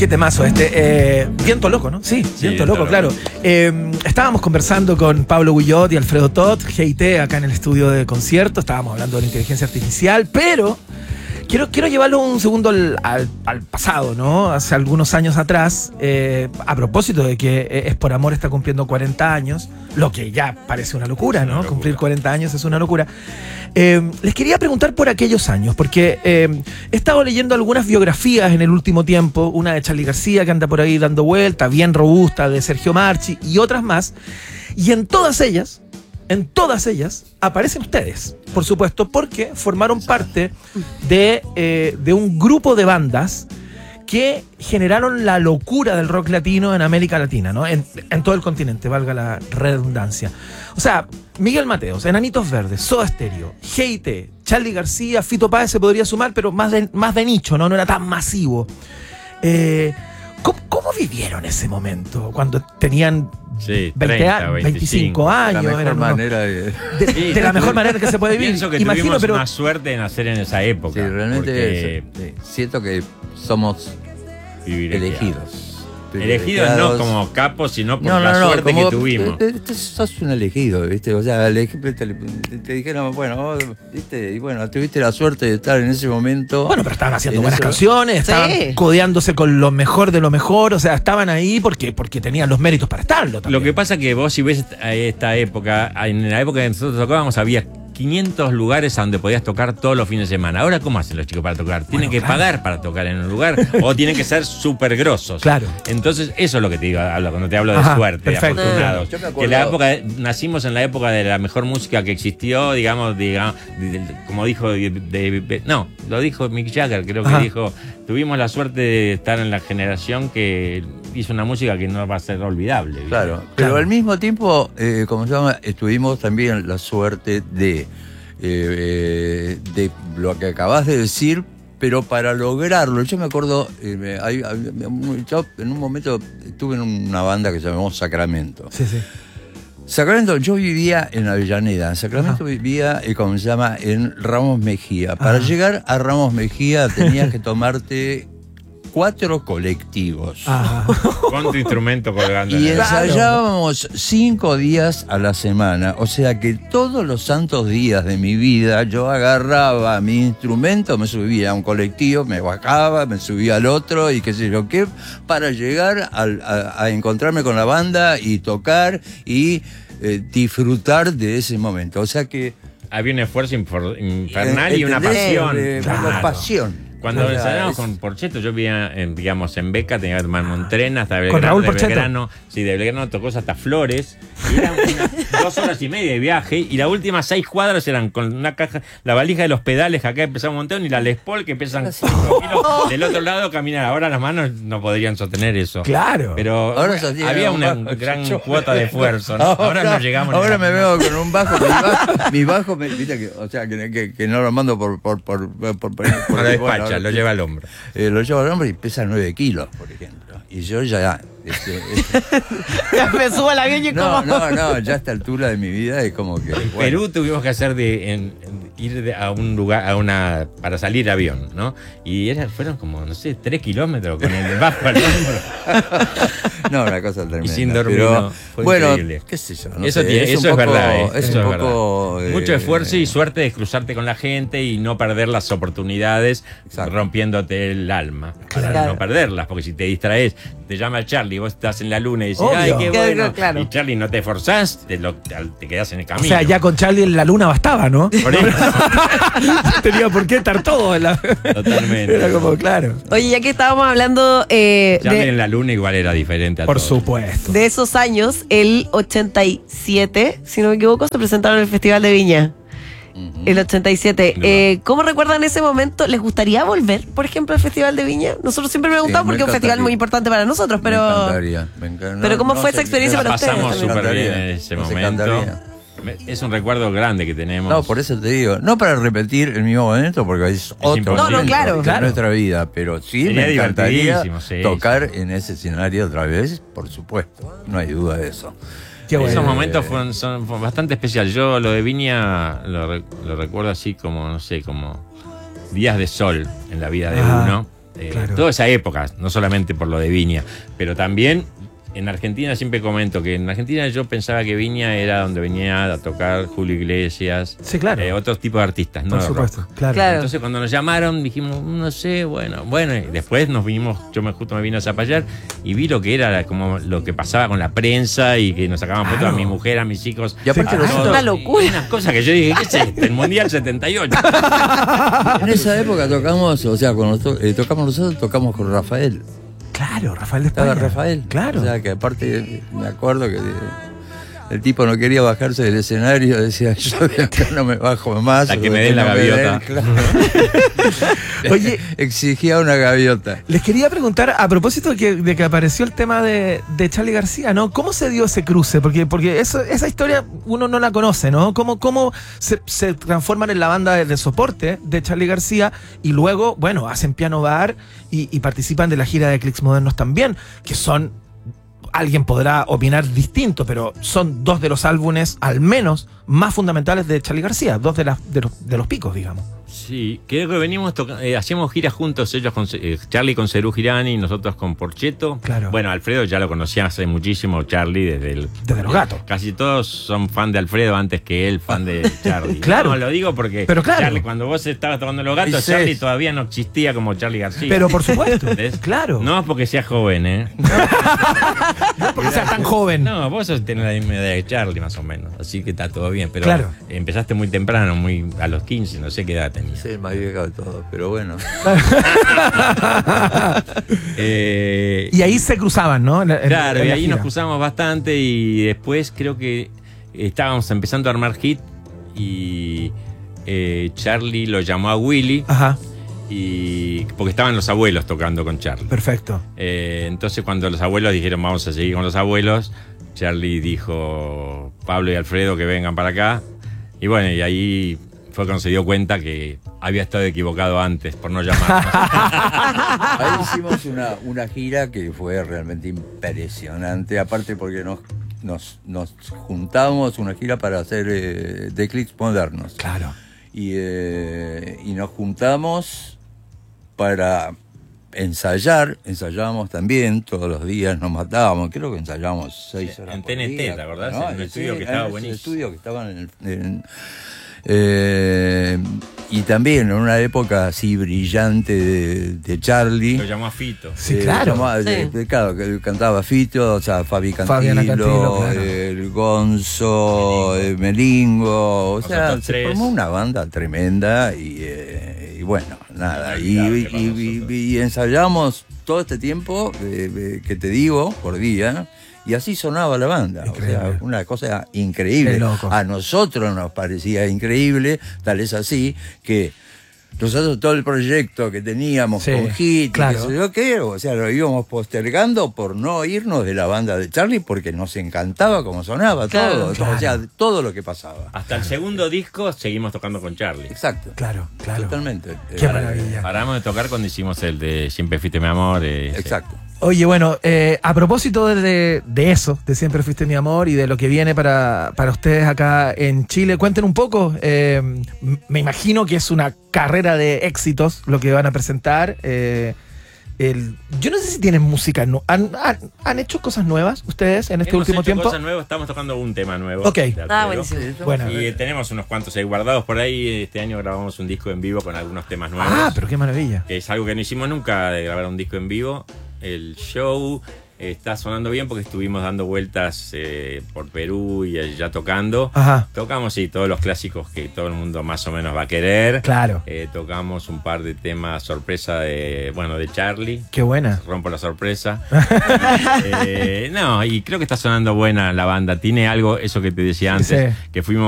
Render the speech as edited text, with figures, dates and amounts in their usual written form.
Qué temazo este. Viento Loco, ¿no? Sí, Viento Loco, claro. Estábamos conversando con Pablo Guyot y Alfredo Toth, GIT, acá en el estudio de concierto. Estábamos hablando de la inteligencia artificial, pero quiero llevarlo un segundo al pasado, ¿no? Hace algunos años atrás, a propósito de que Es por Amor está cumpliendo 40 años, lo que ya parece una locura, ¿no? Cumplir 40 años es una locura. Les quería preguntar por aquellos años, porque he estado leyendo algunas biografías en el último tiempo, una de Charly García que anda por ahí dando vuelta, bien robusta, de Sergio Marchi y otras más, y en todas ellas aparecen ustedes, por supuesto, porque formaron parte de un grupo de bandas que generaron la locura del rock latino en América Latina, ¿no? En todo el continente, valga la redundancia. O sea, Miguel Mateos, Enanitos Verdes, Soda Stereo, GIT, Charly García, Fito Páez se podría sumar, pero más de nicho, ¿no? No era tan masivo. ¿Cómo vivieron ese momento? Cuando tenían 25 años. De la mejor manera de la mejor manera que se puede vivir. Pienso que tuvimos más suerte de nacer en esa época. Sí, realmente siento que somos elegidos. Elegidos no como capos, sino por la suerte que tuvimos. Sos un elegido, ¿viste? O sea, te dijeron, bueno, ¿viste? Y bueno, tuviste la suerte de estar en ese momento. Bueno, pero estaban haciendo buenas canciones, estaban codeándose con lo mejor de lo mejor, o sea, estaban ahí porque tenían los méritos para estarlo también. Lo que pasa que vos, si ves esta época, en la época que nosotros tocábamos, había 500 lugares a donde podías tocar todos los fines de semana. Ahora, ¿cómo hacen los chicos para tocar? Tienen que pagar para tocar en un lugar o tienen que ser súper grosos. Claro. Entonces, eso es lo que te digo cuando te hablo de suerte, perfecto. de afortunados. Nacimos en la época de la mejor música que existió, digamos como dijo, no, lo dijo Mick Jagger, creo que dijo, tuvimos la suerte de estar en la generación que hizo una música que no va a ser olvidable. ¿viste? Claro, pero al mismo tiempo, tuvimos también la suerte de lo que acabas de decir, pero para lograrlo, yo me acuerdo, yo en un momento estuve en una banda que se llamó Sacramento. Sí. Sacramento, yo vivía en Avellaneda. En Sacramento vivía, en Ramos Mejía. Para llegar a Ramos Mejía tenías que tomarte 4 colectivos. Con tu instrumento colgando. Y ensayábamos 5 días a la semana. O sea que todos los santos días de mi vida yo agarraba mi instrumento, me subía a un colectivo, me bajaba, me subía al otro y qué sé yo qué, para llegar a encontrarme con la banda y tocar y disfrutar de ese momento. O sea que había un esfuerzo infernal y una pasión. Pasión. Cuando ensayábamos con Porchetto, yo vivía en Beca, tenía que tomarme un tren hasta Belgrano. ¿Con Raúl Porchetto? De Belgrano tocó hasta Flores. Y eran 2 horas y media de viaje. Y las últimas 6 cuadras eran con una caja, la valija de los pedales que acá empezaba un montón y la Les Paul que pesan 5 kilos. Del otro lado caminar. Ahora las manos no podrían sostener eso. Claro. Pero había una gran cuota de esfuerzo, ¿no? Ahora no llegamos. Ahora me veo con un bajo. Mi bajo, viste que no lo mando por la despacha, lo lleva al hombro. Lo lleva al hombro y pesa 9 kilos, por ejemplo. Y yo ya... Ya me subo al avión y no, ya a esta altura de mi vida es como que... En Perú tuvimos que hacer ir a un lugar, para salir avión, ¿no? Y fueron como, 3 kilómetros con el bajo al hombro. No, una cosa tremenda. Y sin dormir, fue increíble. Qué sé yo. Eso es verdad. Es un poco... Mucho esfuerzo y suerte de cruzarte con la gente y no perder las oportunidades, rompiéndote el alma. Para no perderlas, porque si te distraes, te llama Charly, vos estás en la luna y dices, ¡ay, qué bueno! Claro. Y Charly no te esforzás, te quedás en el camino. O sea, ya con Charly en la luna bastaba, ¿no? Por eso. Tenía por qué estar todo en la... Totalmente. Era como, claro. Oye, ya que estábamos hablando Charly en la luna igual era diferente a Por todos. supuesto. de esos años, el 87, si no me equivoco, se presentaron en el Festival de Viña. El 87. ¿Cómo recuerdan ese momento? ¿Les gustaría volver, por ejemplo, al Festival de Viña? Nosotros siempre preguntamos porque es un festival muy importante para nosotros, pero... Me encantaría. Pero ¿cómo fue esa experiencia para ustedes? Pasamos súper bien en ese momento. Es un recuerdo grande que tenemos. No, por eso te digo, no para repetir el mismo momento, porque es otro momento claro. de nuestra vida, pero sí sería me encantaría tocar sí. en ese escenario otra vez, por supuesto, no hay duda de eso. Esos momentos son bastante especiales. Yo lo de Viña lo recuerdo así como, no sé, como días de sol en la vida de uno. Claro. Toda esa época, no solamente por lo de Viña, pero también en Argentina siempre comento que en Argentina yo pensaba que Viña era donde venía a tocar Julio Iglesias, Sí, claro. otros tipos de artistas, no Por de rock. supuesto, claro. Claro. Entonces cuando nos llamaron dijimos, no sé, bueno, y después nos vinimos, justo me vine a Zapallar y vi lo que era como lo que pasaba con la prensa y que nos sacaban fotos a mi mujer, a mis hijos. Y aparte Sí, nosotros, Es una locura. Y unas cosas que yo dije, ¿qué es esto? El Mundial 78. en esa época tocamos, o sea, cuando tocamos nosotros, tocamos con Rafael. Claro, Rafael de España. Estaba Rafael. Claro. O sea, que aparte me acuerdo que el tipo no quería bajarse del escenario, decía, yo de acá no me bajo más. Hasta que o me de den la no gaviota. claro. Oye, Exigía una gaviota. les quería preguntar, a propósito de que apareció el tema de Charly García, ¿no? ¿Cómo se dio ese cruce? Porque esa historia uno no la conoce, ¿no? ¿Cómo se transforman en la banda de soporte de Charly García y luego, bueno, hacen piano bar y participan de la gira de Clics Modernos también, que son... Alguien podrá opinar distinto, pero son dos de los álbumes, al menos, más fundamentales de Charly García, dos de los picos, digamos. Sí, creo que venimos hacíamos giras juntos, ellos con Charly con Serú Girani y nosotros con Porchetto. Claro. Bueno, Alfredo ya lo conocía hace muchísimo, Charly, desde Los Gatos. Casi todos son fan de Alfredo antes que él, fan de Charly. Claro. No, lo digo porque Pero claro. Charly, cuando vos estabas tocando Los Gatos, Sí. Charly todavía no existía como Charly García. Pero por supuesto, ¿Entendés? claro. No es porque seas joven, ¿eh? No porque seas tan joven. No, vos tenés la misma edad de Charly, más o menos. Así que está todo bien. Pero Claro. empezaste muy temprano, a los 15, no sé qué edad tenías. Sí, el más viejo de todo, pero bueno. Y ahí se cruzaban, ¿no? Claro, en y la ahí gira. nos cruzamos bastante y después creo que estábamos empezando a armar hit y Charly lo llamó a Willy Ajá, porque estaban los abuelos tocando con Charly. perfecto. Entonces cuando los abuelos dijeron vamos a seguir con los abuelos, Charly dijo Pablo y Alfredo que vengan para acá y bueno, y ahí fue cuando se dio cuenta que había estado equivocado antes por no llamar. Ahí hicimos una gira que fue realmente impresionante, aparte porque nos juntamos una gira para hacer de Clics Modernos. Claro. Y nos juntamos para ensayábamos también todos los días, nos matábamos, creo que ensayábamos 6 horas En por TNT, día, ¿te acordás? ¿no? En un estudio Sí, que estaba en ese buenísimo. estudio que estaba y también en una época así brillante de Charly. Lo llamó a Fito. Sí, claro. Claro, que cantaba Fito, o sea, Fabiana Cantilo, Cantilo, claro. el Gonzo, Melingo, o sea, Nosotros se tres. formó una banda tremenda y bueno, nada, y ensayamos todo este tiempo que te digo, por día. Y así sonaba la banda, Increíble. o sea, una cosa increíble. Qué loco. A nosotros nos parecía increíble, tal es así que nosotros todo el proyecto que teníamos Sí, con Hit, claro. y qué sé yo qué, o sea, lo íbamos postergando por no irnos de la banda de Charly porque nos encantaba cómo sonaba Claro. todo, Claro. o sea, todo lo que pasaba. Hasta el segundo disco seguimos tocando con Charly. Exacto. Claro. Totalmente. Qué maravilla. Paramos de tocar cuando hicimos el de Siempre Fuiste Mi Amor. Exacto. Oye, bueno, a propósito de eso, de Siempre Fuiste Mi Amor y de lo que viene para ustedes acá en Chile, cuenten un poco. Me imagino que es una carrera de éxitos lo que van a presentar. Yo no sé si tienen música. ¿Han hecho cosas nuevas ustedes en este último tiempo? Cosas nuevas, estamos tocando un tema nuevo. Ok. de Alfredo. Buenísimo. Bueno. Y tenemos unos cuantos ahí guardados por ahí. Este año grabamos un disco en vivo con algunos temas nuevos. Pero qué maravilla. Que es algo que no hicimos nunca, de grabar un disco en vivo. El show está sonando bien porque estuvimos dando vueltas por Perú y allá tocando. Ajá. Tocamos, sí, todos los clásicos que todo el mundo más o menos va a querer. Claro. Tocamos un par de temas sorpresa de Charly. Qué buena. Rompo la sorpresa. No, y creo que está sonando buena la banda. Tiene algo, eso que te decía antes, Sí. que fuimos